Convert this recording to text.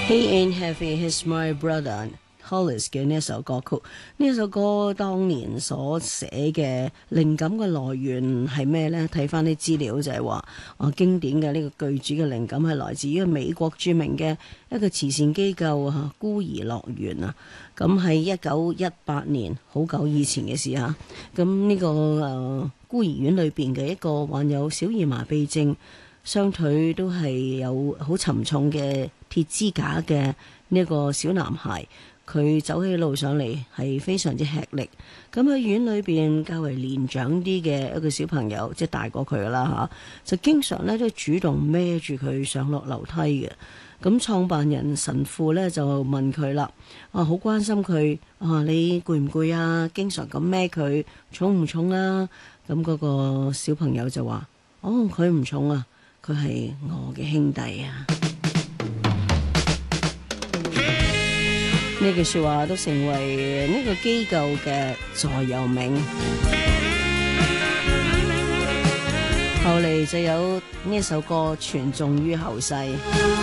He ain't heavy, he's my brother。Hollis 嘅呢一首歌曲，呢一首歌當年所寫嘅靈感嘅來源係咩呢？睇翻啲資料就係話，經典嘅呢個句子嘅靈感係來自於美國著名嘅一個慈善機構孤兒樂園啊。咁喺1918年，好久以前嘅事嚇。咁呢個孤兒院裏邊嘅一個患有小兒麻痹症，雙腿都係有好沉重嘅鐵支架嘅呢個小男孩。佢走起路上嚟係非常之吃力，咁喺院裏邊較為年長啲嘅一個小朋友，即係大過佢啦嚇，就經常咧都主動孭住佢上落樓梯嘅。咁創辦人神父咧就問佢啦，好關心佢，你攰唔攰啊？經常咁孭佢，重唔重啊？咁嗰個小朋友就話：佢唔重啊，佢係我嘅兄弟啊！呢句說話都成為呢個機構嘅座右銘，後嚟就有呢首歌傳頌於後世。